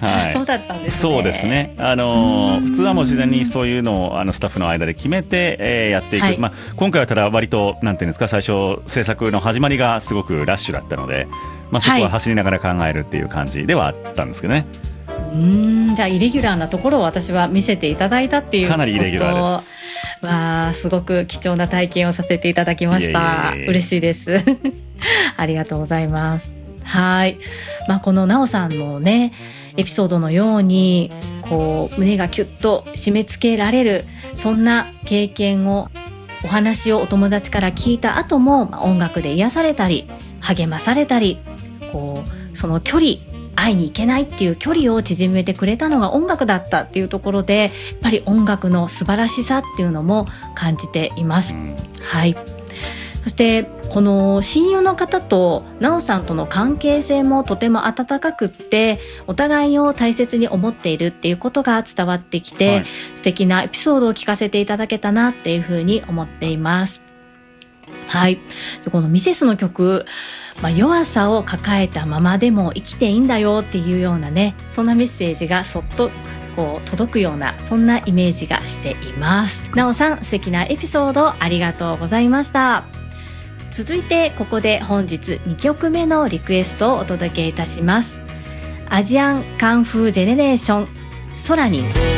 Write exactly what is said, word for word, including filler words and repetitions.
はい、 そうだったんですね。 そうですね、あの普通はもう事前にそういうのをあのスタッフの間で決めて、えー、やっていく、はい、まあ、今回はただ割となんていうんですか、最初制作の始まりがすごくラッシュだったので、まあ、そこは走りながら考えるっていう感じではあったんですけどね。 うーん、じゃあイレギュラーなところを私は見せていただいたっていうこと。 かなりイレギュラーです。 わあ、すごく貴重な体験をさせていただきました。嬉しいですありがとうございます。はい、まあ、このなおさんのねエピソードのようにこう胸がキュッと締め付けられる、そんな経験をお話をお友達から聞いた後も、まあ、音楽で癒されたり励まされたり、こうその距離、会いに行けないっていう距離を縮めてくれたのが音楽だったっていうところで、やっぱり音楽の素晴らしさっていうのも感じています、うん、はい。そしてこの親友の方となおさんとの関係性もとても温かくって、お互いを大切に思っているっていうことが伝わってきて、はい、素敵なエピソードを聞かせていただけたなっていうふうに思っています。はい、このミセスの曲、まあ、弱さを抱えたままでも生きていいんだよっていうようなね、そんなメッセージがそっとこう届くような、そんなイメージがしています。なおさん、素敵なエピソードありがとうございました。続いてここで本日にきょくめのリクエストをお届けいたします。アジアンカンフージェネレーション、ソラニン。